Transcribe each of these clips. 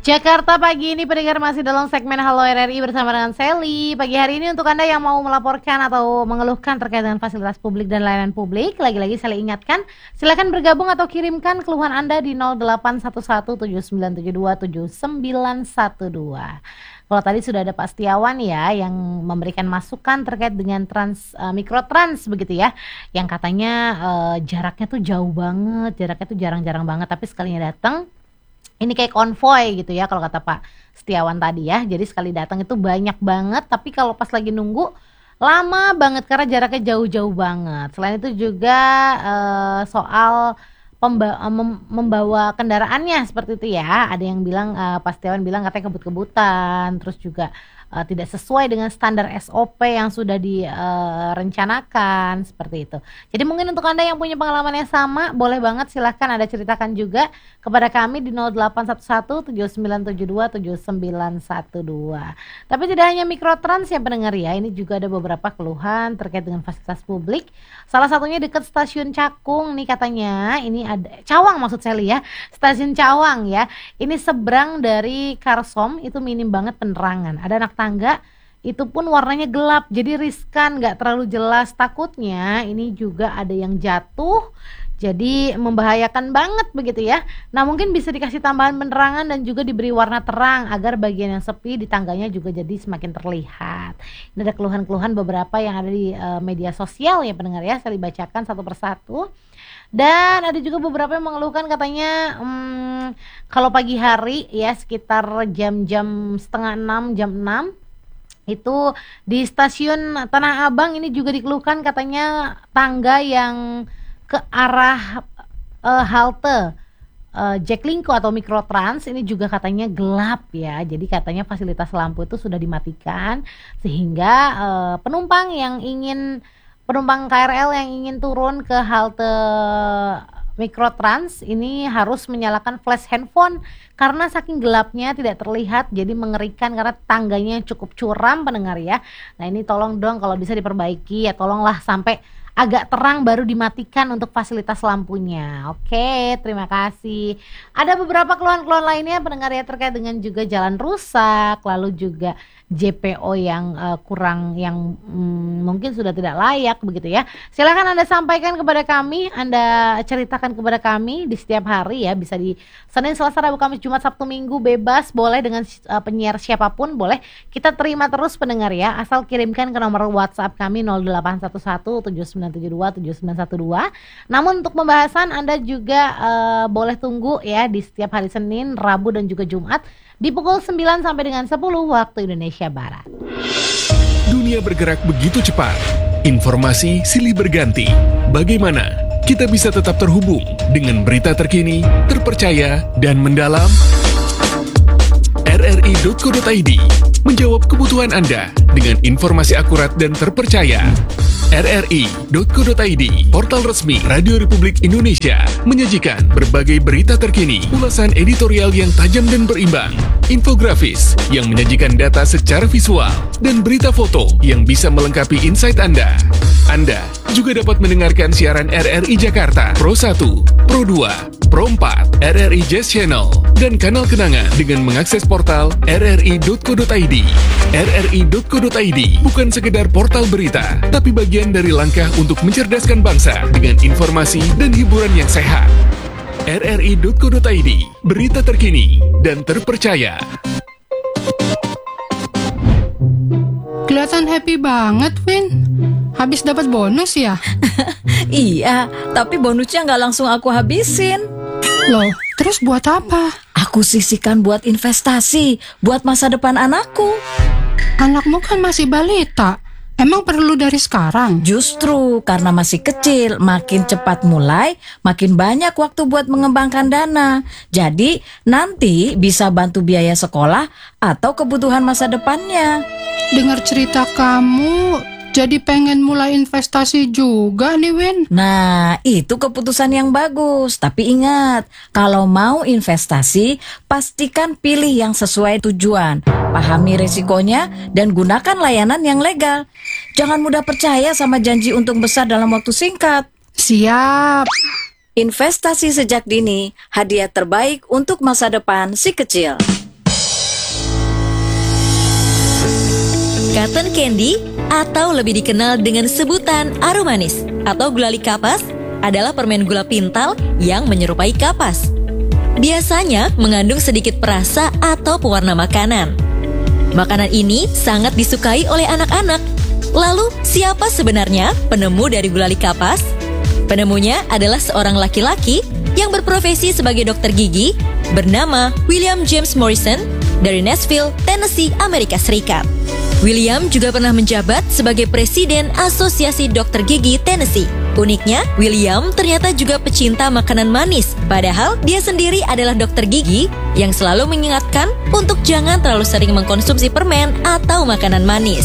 Jakarta pagi ini pendengar masih dalam segmen Halo RRI bersama dengan Sally. Pagi hari ini untuk Anda yang mau melaporkan atau mengeluhkan terkait dengan fasilitas publik dan layanan publik, lagi-lagi Sally ingatkan, silakan bergabung atau kirimkan keluhan Anda di 081179727912. Kalau tadi sudah ada Pak Setiawan ya yang memberikan masukan terkait dengan mikrotrans begitu ya, yang katanya jaraknya tuh jauh banget, jaraknya tuh jarang-jarang banget, tapi sekalinya datang ini kayak konvoy gitu ya kalau kata Pak Setiawan tadi ya. Jadi sekali datang itu banyak banget, tapi kalau pas lagi nunggu lama banget karena jaraknya jauh-jauh banget. Selain itu juga soal membawa kendaraannya seperti itu ya. Ada yang bilang Pak Setiawan bilang katanya kebut-kebutan, terus juga tidak sesuai dengan standar SOP yang sudah direncanakan seperti itu. Jadi mungkin untuk Anda yang punya pengalaman yang sama, boleh banget silahkan Anda ceritakan juga kepada kami di 081179727912. Tapi tidak hanya mikrotrans ya pendengar ya, ini juga ada beberapa keluhan terkait dengan fasilitas publik. Salah satunya dekat stasiun Cakung nih katanya, ini ada Cawang maksud saya ya, stasiun Cawang ya. Ini seberang dari Karsom itu minim banget penerangan. Ada anak tangga itu pun warnanya gelap, jadi riskan, nggak terlalu jelas. Takutnya ini juga ada yang jatuh, jadi membahayakan banget begitu ya. Nah mungkin bisa dikasih tambahan penerangan dan juga diberi warna terang agar bagian yang sepi di tangganya juga jadi semakin terlihat. Ini ada keluhan-keluhan beberapa yang ada di media sosial ya pendengar ya, saya dibacakan satu persatu. Dan ada juga beberapa yang mengeluhkan katanya kalau pagi hari ya sekitar jam-jam setengah 6, jam 6 itu di stasiun Tanah Abang ini juga dikeluhkan katanya tangga yang ke arah halte Jaklingko atau Mikrotrans ini juga katanya gelap ya. Jadi katanya fasilitas lampu itu sudah dimatikan sehingga penumpang KRL yang ingin turun ke halte Mikrotrans ini harus menyalakan flash handphone karena saking gelapnya tidak terlihat, jadi mengerikan karena tangganya cukup curam pendengar ya. Nah ini tolong dong kalau bisa diperbaiki ya, tolonglah sampai agak terang baru dimatikan untuk fasilitas lampunya. Oke, terima kasih. Ada beberapa keluhan-keluhan lainnya pendengar ya terkait dengan juga jalan rusak, lalu juga JPO yang kurang, yang mungkin sudah tidak layak begitu ya. Silakan Anda sampaikan kepada kami, Anda ceritakan kepada kami di setiap hari ya, bisa di Senin, Selasa, Rabu, Kamis, Jumat, Sabtu, Minggu, bebas, boleh dengan penyiar siapapun boleh. Kita terima terus pendengar ya, asal kirimkan ke nomor WhatsApp kami 081179727912. Namun untuk pembahasan Anda juga boleh tunggu ya di setiap hari Senin, Rabu dan juga Jumat di pukul 9 sampai dengan 10 waktu Indonesia Barat. Dunia bergerak begitu cepat, informasi silih berganti. Bagaimana kita bisa tetap terhubung dengan berita terkini, terpercaya, dan mendalam? RRI.co.id menjawab kebutuhan Anda dengan informasi akurat dan terpercaya. RRI.co.id, portal resmi Radio Republik Indonesia, menyajikan berbagai berita terkini, ulasan editorial yang tajam dan berimbang, infografis yang menyajikan data secara visual, dan berita foto yang bisa melengkapi insight Anda. Anda juga dapat mendengarkan siaran RRI Jakarta, Pro 1, Pro 2, Pro 4, RRI Jazz Channel, dan kanal kenangan dengan mengakses portal rri.co.id. rri.co.id bukan sekedar portal berita, tapi bagian dari langkah untuk mencerdaskan bangsa dengan informasi dan hiburan yang sehat. rri.co.id, berita terkini dan terpercaya. Kelihatan happy banget, Win. Habis dapat bonus ya? Iya, tapi bonusnya nggak langsung aku habisin. Loh, terus buat apa? Aku sisihkan buat investasi, buat masa depan anakku. Anakmu kan masih balita. Emang perlu dari sekarang? Justru karena masih kecil, makin cepat mulai, makin banyak waktu buat mengembangkan dana. Jadi nanti bisa bantu biaya sekolah atau kebutuhan masa depannya. Dengar cerita kamu, jadi pengen mulai investasi juga nih, Win. Nah, itu keputusan yang bagus. Tapi ingat, kalau mau investasi, pastikan pilih yang sesuai tujuan. Pahami risikonya dan gunakan layanan yang legal. Jangan mudah percaya sama janji untung besar dalam waktu singkat. Siap. Investasi sejak dini, hadiah terbaik untuk masa depan si kecil. Cotton candy atau lebih dikenal dengan sebutan aromanis atau gulali kapas adalah permen gula pintal yang menyerupai kapas. Biasanya mengandung sedikit perasa atau pewarna makanan. Makanan ini sangat disukai oleh anak-anak. Lalu, siapa sebenarnya penemu dari gulali kapas? Penemunya adalah seorang laki-laki yang berprofesi sebagai dokter gigi bernama William James Morrison dari Nashville, Tennessee, Amerika Serikat. William juga pernah menjabat sebagai Presiden Asosiasi Dokter Gigi Tennessee. Uniknya, William ternyata juga pecinta makanan manis, padahal dia sendiri adalah dokter gigi yang selalu mengingatkan untuk jangan terlalu sering mengkonsumsi permen atau makanan manis.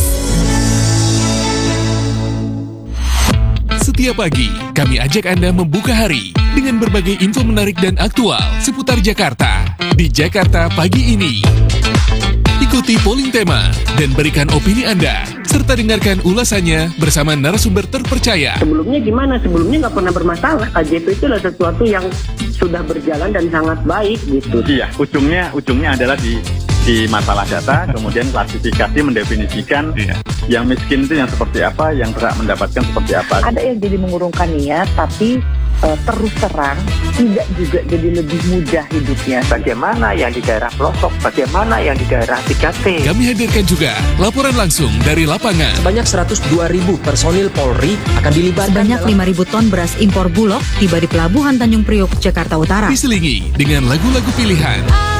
Setiap pagi, kami ajak Anda membuka hari dengan berbagai info menarik dan aktual seputar Jakarta di Jakarta Pagi Ini. Ikuti polling tema dan berikan opini Anda, serta dengarkan ulasannya bersama narasumber terpercaya. Sebelumnya gimana? Sebelumnya nggak pernah bermasalah. KJP itu adalah sesuatu yang sudah berjalan dan sangat baik gitu. Iya, ujungnya adalah di masalah data, kemudian klasifikasi mendefinisikan yang miskin itu yang seperti apa, yang berhak mendapatkan seperti apa. Ada yang jadi mengurungkan niat, tapi terus terang tidak juga jadi lebih mudah hidupnya. Bagaimana yang di daerah pelosok, bagaimana yang di daerah 3T. Kami hadirkan juga laporan langsung dari lapangan. Sebanyak 102.000 personil Polri akan dilibatkan. Sebanyak 5.000 ton beras impor Bulog tiba di Pelabuhan Tanjung Priok, Jakarta Utara. Diselingi dengan lagu-lagu pilihan.